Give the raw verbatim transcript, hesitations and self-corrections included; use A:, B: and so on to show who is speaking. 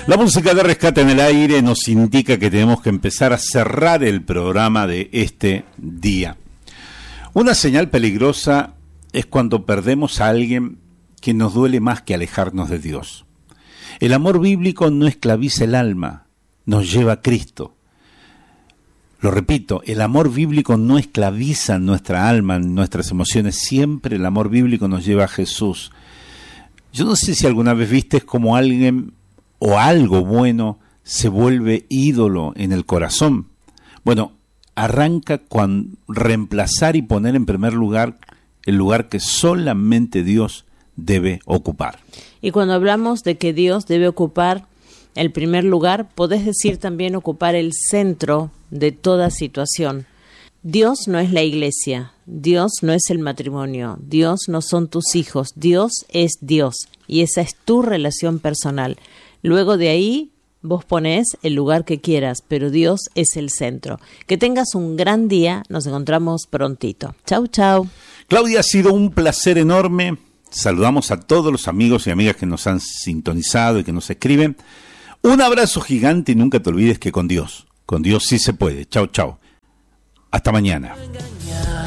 A: La música de Rescate en el Aire nos indica que tenemos que empezar a cerrar el programa de este día. Una señal peligrosa es cuando perdemos a alguien que nos duele más que alejarnos de Dios. El amor bíblico no esclaviza el alma, nos lleva a Cristo. Lo repito, el amor bíblico no esclaviza nuestra alma, nuestras emociones. Siempre el amor bíblico nos lleva a Jesús. Yo no sé si alguna vez viste cómo alguien o algo bueno se vuelve ídolo en el corazón. Bueno, arranca con reemplazar y poner en primer lugar el lugar que solamente Dios debe ocupar.
B: Y cuando hablamos de que Dios debe ocupar el primer lugar, podés decir también ocupar el centro de toda situación. Dios no es la iglesia, Dios no es el matrimonio, Dios no son tus hijos, Dios es Dios y esa es tu relación personal. Luego de ahí vos ponés el lugar que quieras, pero Dios es el centro. Que tengas un gran día, nos encontramos prontito. Chau, chau.
A: Claudia, ha sido un placer enorme. Saludamos a todos los amigos y amigas que nos han sintonizado y que nos escriben. Un abrazo gigante y nunca te olvides que con Dios, con Dios sí se puede. Chau, chau. Hasta mañana.